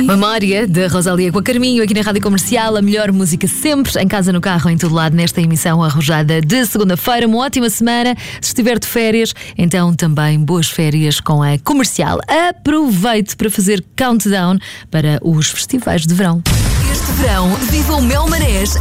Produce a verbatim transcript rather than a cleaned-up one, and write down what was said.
Memória de Rosalia com a Carminho aqui na Rádio Comercial, a melhor música sempre, em casa, no carro, em todo lado, nesta emissão arrojada de segunda-feira. Uma ótima semana. Se estiver de férias, então também boas férias com a Comercial. Aproveite para fazer countdown para os festivais de verão. Este verão, viva o Mel Marés